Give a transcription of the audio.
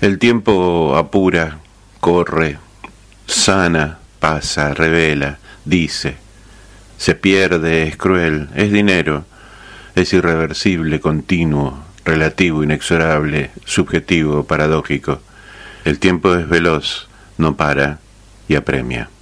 El tiempo apura, corre, sana, pasa, revela, dice, se pierde, es cruel, es dinero, es irreversible, continuo, relativo, inexorable, subjetivo, paradójico. El tiempo es veloz, no para y apremia.